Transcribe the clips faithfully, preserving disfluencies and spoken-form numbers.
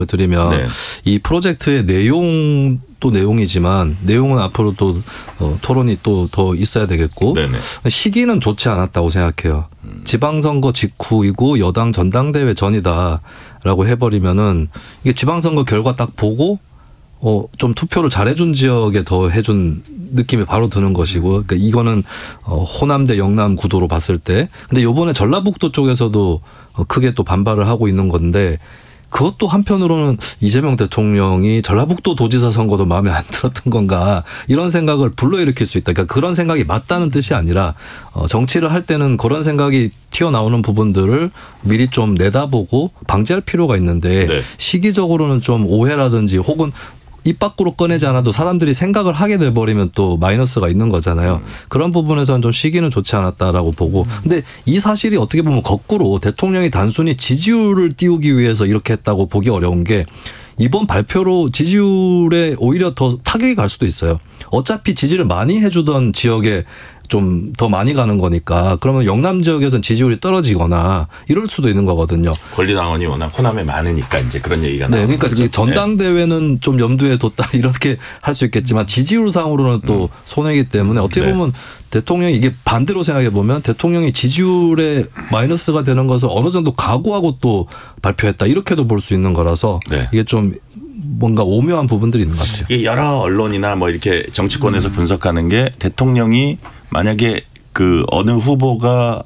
드리면 네. 이 프로젝트의 내용도 내용이지만 내용은 앞으로 또 어, 토론이 또 더 있어야 되겠고 네네. 시기는 좋지 않았다고 생각해요. 음. 지방선거 직후이고 여당 전당대회 전이다라고 해버리면은 이게 지방선거 결과 딱 보고 어, 좀 투표를 잘해준 지역에 더 해준 느낌이 바로 드는 것이고, 그러니까 이거는 어, 호남 대 영남 구도로 봤을 때, 근데 요번에 전라북도 쪽에서도 어, 크게 또 반발을 하고 있는 건데, 그것도 한편으로는 이재명 대통령이 전라북도 도지사 선거도 마음에 안 들었던 건가 이런 생각을 불러일으킬 수 있다. 그러니까 그런 생각이 맞다는 뜻이 아니라 어, 정치를 할 때는 그런 생각이 튀어나오는 부분들을 미리 좀 내다보고 방지할 필요가 있는데 네. 시기적으로는 좀 오해라든지 혹은 입 밖으로 꺼내지 않아도 사람들이 생각을 하게 돼버리면 또 마이너스가 있는 거잖아요. 음. 그런 부분에서는 좀 시기는 좋지 않았다라고 보고. 근데 이 사실이 어떻게 보면 거꾸로 대통령이 단순히 지지율을 띄우기 위해서 이렇게 했다고 보기 어려운 게 이번 발표로 지지율에 오히려 더 타격이 갈 수도 있어요. 어차피 지지를 많이 해주던 지역에 좀 더 많이 가는 거니까 그러면 영남 지역에서는 지지율이 떨어지거나 이럴 수도 있는 거거든요. 권리당원이 워낙 호남에 많으니까 이제 그런 얘기가 네, 나오는 그러니까 거죠. 전당대회는 네. 좀 염두에 뒀다 이렇게 할 수 있겠지만 지지율상으로는 또 음. 손해이기 때문에 어떻게 보면 네. 대통령이 이게 반대로 생각해 보면 대통령이 지지율에 마이너스가 되는 것을 어느 정도 각오하고 또 발표했다 이렇게도 볼 수 있는 거라서 네. 이게 좀 뭔가 오묘한 부분들이 있는 것 같아요. 이게 여러 언론이나 뭐 이렇게 정치권에서 음. 분석하는 게 대통령이 만약에 그 어느 후보가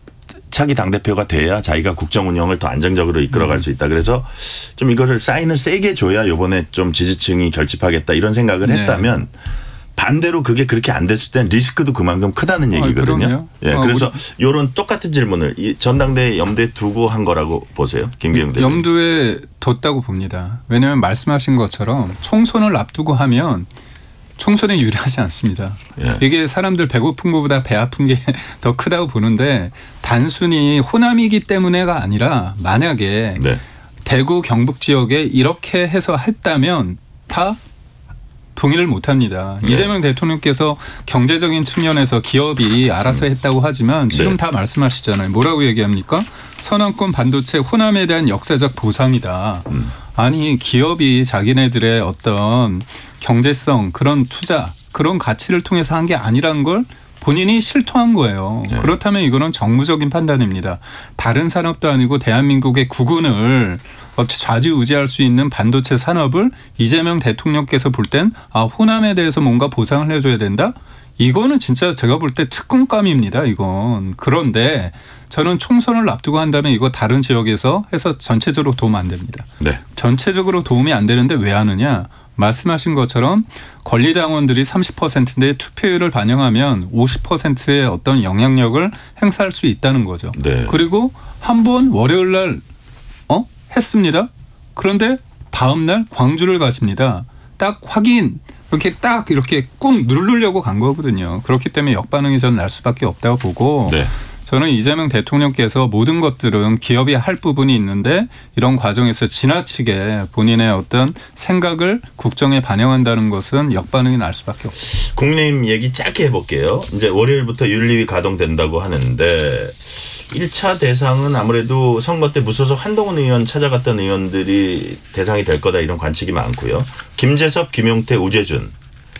차기 당대표가 돼야 자기가 국정 운영을 더 안정적으로 이끌어갈 음. 수 있다. 그래서 좀 이거를 사인을 세게 줘야 이번에 좀 지지층이 결집하겠다 이런 생각을 네. 했다면 반대로 그게 그렇게 안 됐을 땐 리스크도 그만큼 크다는 얘기거든요. 예, 어, 그래서 이런 똑같은 질문을 이 전당대회 염두에 두고 한 거라고 보세요. 김기영 대표. 염두에 뒀다고 봅니다. 왜냐하면 말씀하신 것처럼 총선을 앞두고 하면 총선에 유리하지 않습니다. 예. 이게 사람들 배고픈 것보다 배 아픈 게 더 크다고 보는데 단순히 호남이기 때문에가 아니라 만약에 네. 대구 경북 지역에 이렇게 해서 했다면 다 동의를 못합니다. 네. 이재명 대통령께서 경제적인 측면에서 기업이 알아서 했다고 하지만 지금 네. 다 말씀하시잖아요. 뭐라고 얘기합니까? 서남권 반도체 호남에 대한 역사적 보상이다. 음. 아니 기업이 자기네들의 어떤 경제성 그런 투자 그런 가치를 통해서 한 게 아니라는 걸 본인이 실토한 거예요. 네. 그렇다면 이거는 정무적인 판단입니다. 다른 산업도 아니고 대한민국의 국운을 좌지우지할 수 있는 반도체 산업을 이재명 대통령께서 볼 땐 아, 호남에 대해서 뭔가 보상을 해줘야 된다? 이거는 진짜 제가 볼 때 특권감입니다. 이건. 그런데 저는 총선을 앞두고 한다면 이거 다른 지역에서 해서 전체적으로 도움 안 됩니다. 네. 전체적으로 도움이 안 되는데 왜 하느냐. 말씀하신 것처럼 권리당원들이 삼십 퍼센트인데 투표율을 반영하면 오십 퍼센트의 어떤 영향력을 행사할 수 있다는 거죠. 네. 그리고 한 번 월요일 날 어? 했습니다. 그런데 다음 날 광주를 가십니다. 딱 확인 이렇게 딱 이렇게 꾹 누르려고 간 거거든요. 그렇기 때문에 역반응이 저는 날 수밖에 없다고 보고 네. 저는 이재명 대통령께서 모든 것들은 기업이 할 부분이 있는데 이런 과정에서 지나치게 본인의 어떤 생각을 국정에 반영한다는 것은 역반응이 날 수밖에 없습니다. 국민의힘 얘기 짧게 해볼게요. 이제 월요일부터 윤리위 가동된다고 하는데 일 차 대상은 아무래도 선거 때 무소속 한동훈 의원 찾아갔던 의원들이 대상이 될 거다 이런 관측이 많고요. 김재섭, 김용태, 우재준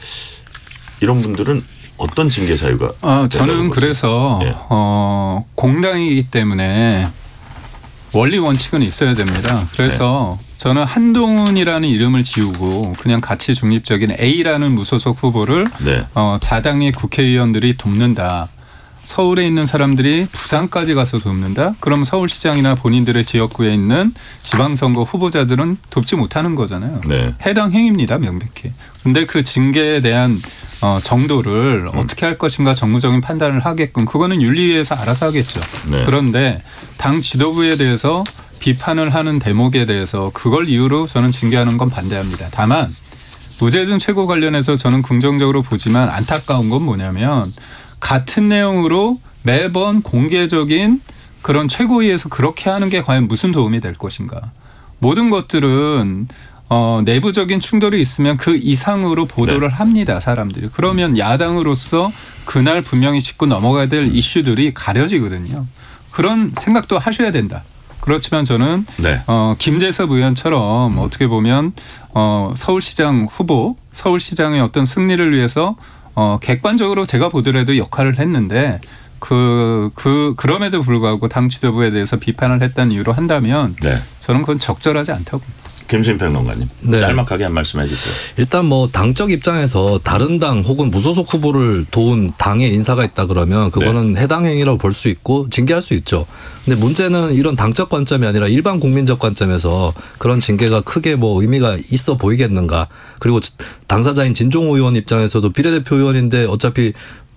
이런 분들은 어떤 징계 사유가 아, 저는 그래서 네. 어, 공당이기 때문에 원리 원칙은 있어야 됩니다. 그래서 네. 저는 한동훈이라는 이름을 지우고 그냥 가치 중립적인 A라는 무소속 후보를 네. 어, 자당의 국회의원들이 돕는다. 서울에 있는 사람들이 부산까지 가서 돕는다? 그럼 서울시장이나 본인들의 지역구에 있는 지방선거 후보자들은 돕지 못하는 거잖아요. 네. 해당 행위입니다. 명백히. 그런데 그 징계에 대한 어, 정도를 음. 어떻게 할 것인가 정무적인 판단을 하게끔 그거는 윤리위에서 알아서 하겠죠. 네. 그런데 당 지도부에 대해서 비판을 하는 대목에 대해서 그걸 이유로 저는 징계하는 건 반대합니다. 다만 우재준 최고 관련해서 저는 긍정적으로 보지만 안타까운 건 뭐냐면 같은 내용으로 매번 공개적인 그런 최고위에서 그렇게 하는 게 과연 무슨 도움이 될 것인가. 모든 것들은 어, 내부적인 충돌이 있으면 그 이상으로 보도를 네. 합니다. 사람들이. 그러면 야당으로서 그날 분명히 짚고 넘어가야 될 이슈들이 가려지거든요. 그런 생각도 하셔야 된다. 그렇지만 저는 네. 어, 김재섭 의원처럼 음. 어떻게 보면 어, 서울시장 후보, 서울시장의 어떤 승리를 위해서 어, 객관적으로 제가 보더라도 역할을 했는데 그, 그, 그럼에도 불구하고 당 지도부에 대해서 비판을 했다는 이유로 한다면 네. 저는 그건 적절하지 않다고 봅니다. 김수민 평론가님. 네. 짤막하게 한 말씀 해주세요. 일단 뭐 당적 입장에서 다른 당 혹은 무소속 후보를 도운 당의 인사가 있다 그러면 그거는 네. 해당 행위라고 볼 수 있고 징계할 수 있죠. 근데 문제는 이런 당적 관점이 아니라 일반 국민적 관점에서 그런 징계가 크게 뭐 의미가 있어 보이겠는가. 그리고 당사자인 진종호 의원 입장에서도 비례대표 의원인데 어차피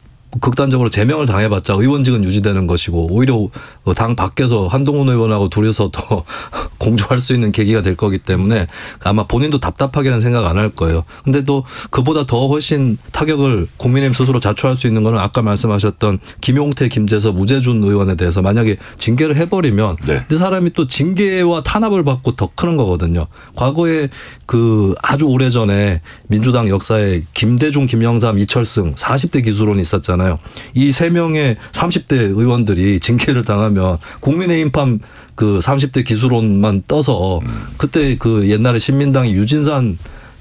극단적으로 제명을 당해봤자 의원직은 유지되는 것이고 오히려 당 밖에서 한동훈 의원하고 둘이서 더 공조할 수 있는 계기가 될 거기 때문에 아마 본인도 답답하게는 생각 안 할 거예요. 근데 또 그보다 더 훨씬 타격을 국민의힘 스스로 자초할 수 있는 거는 아까 말씀하셨던 김용태, 김재섭, 우재준 의원에 대해서 만약에 징계를 해버리면 네. 그 사람이 또 징계와 탄압을 받고 더 크는 거거든요. 과거에 그 아주 오래전에 민주당 역사에 김대중, 김영삼, 이철승 사십 대 기수론이 있었잖아요. 이 세 명의 삼십 대 의원들이 징계를 당하면 국민의힘판 그 삼십 대 기수론만 떠서 그때 그 옛날에 신민당이 유진산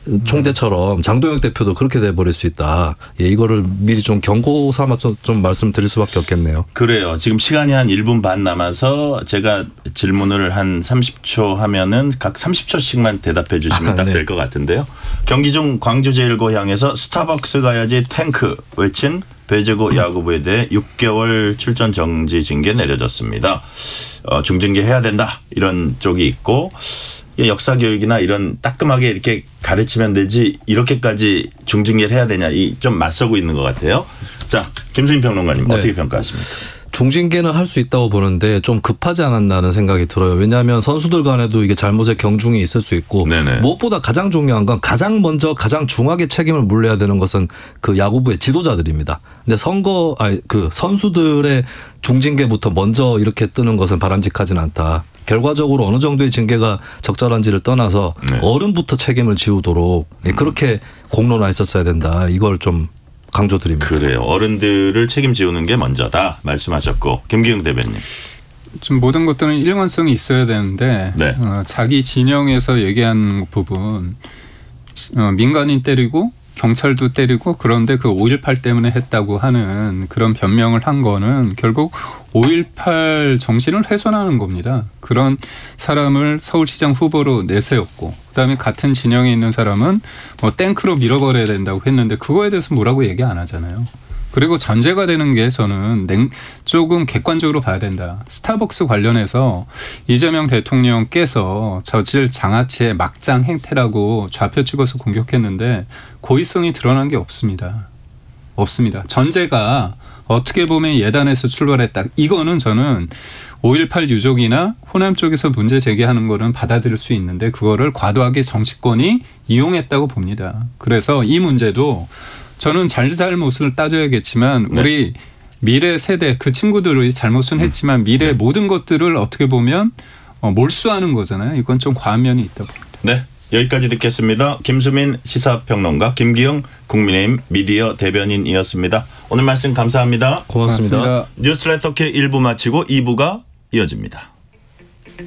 총재처럼 장도영 대표도 그렇게 돼버릴 수 있다. 예, 이거를 미리 좀 경고 삼아 좀, 좀 말씀드릴 수밖에 없겠네요. 그래요. 지금 시간이 한 일 분 반 남아서 제가 질문을 한 삼십 초 하면은 각 삼십 초씩만 대답해 주시면 아, 딱 될 것 네. 같은데요. 경기 중 광주 제일고 향해서 스타벅스 가야지 탱크 외친 배재고 야구부에 대해 육 개월 출전 정지 징계 내려졌습니다. 어, 중징계 해야 된다 이런 쪽이 있고 역사 교육이나 이런 따끔하게 이렇게 가르치면 되지 이렇게까지 중징계를 해야 되냐 이 좀 맞서고 있는 것 같아요. 자, 김수민 평론가님 네. 어떻게 평가하십니까? 중징계는 할 수 있다고 보는데 좀 급하지 않았나는 생각이 들어요. 왜냐하면 선수들 간에도 이게 잘못의 경중이 있을 수 있고 네네. 무엇보다 가장 중요한 건 가장 먼저 가장 중하게 책임을 물려야 되는 것은 그 야구부의 지도자들입니다. 근데 선거 아니 그 선수들의 중징계부터 먼저 이렇게 뜨는 것은 바람직하지는 않다. 결과적으로 어느 정도의 징계가 적절한지를 떠나서 네. 어른부터 책임을 지우도록 음. 그렇게 공론화했었어야 된다. 이걸 좀 강조드립니다. 그래요. 어른들을 책임지우는 게 먼저다 말씀하셨고 김기흥 대변인. 좀 모든 것들은 일관성이 있어야 되는데 네. 어, 자기 진영에서 얘기한 부분 어, 민간인 때리고 경찰도 때리고 그런데 그 오일팔 때문에 했다고 하는 그런 변명을 한 거는 결국 오일팔 정신을 훼손하는 겁니다. 그런 사람을 서울시장 후보로 내세웠고 그다음에 같은 진영에 있는 사람은 뭐 탱크로 밀어버려야 된다고 했는데 그거에 대해서 뭐라고 얘기 안 하잖아요. 그리고 전제가 되는 게 저는 냉 조금 객관적으로 봐야 된다. 스타벅스 관련해서 이재명 대통령께서 저질 장아찌의 막장 행태라고 좌표 찍어서 공격했는데 고의성이 드러난 게 없습니다. 없습니다. 전제가 어떻게 보면 예단에서 출발했다. 이거는 저는 오일팔 유족이나 호남 쪽에서 문제 제기하는 거는 받아들일 수 있는데 그거를 과도하게 정치권이 이용했다고 봅니다. 그래서 이 문제도 저는 잘잘못을 따져야겠지만 네. 우리 미래 세대 그 친구들이 잘못은 했지만 미래의 네. 모든 것들을 어떻게 보면 몰수하는 거잖아요. 이건 좀 과한 면이 있다 봅니다. 네. 여기까지 듣겠습니다. 김수민 시사평론가 김기흥 국민의힘 미디어 대변인이었습니다. 오늘 말씀 감사합니다. 고맙습니다. 고맙습니다. 뉴스레터케 일 부 마치고 이 부가 이어집니다.